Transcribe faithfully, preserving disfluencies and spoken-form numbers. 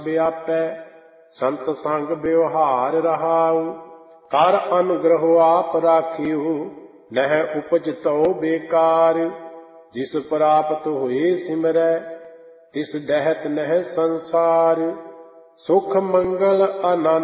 ਵਿਆਪੈ ਸੰਤ ਸੰਗ ਵਿਵਹਾਰ ਰਹਾਉ। ਕਰ ਅਨੁਗ੍ਰਹ ਆਪ ਰਾਖਿਓ ਨਹਿ ਉਪਜ ਤਉ ਬੇਕਾਰ। ਜਿਸ ਪ੍ਰਾਪਤ ਹੋਏ ਸਿਮਰੈ ਤਿਸ ਡਹਿਤ ਨਹਿ ਸੰਸਾਰ। ਸੁਖ ਮੰਗਲ ਆਨੰਦ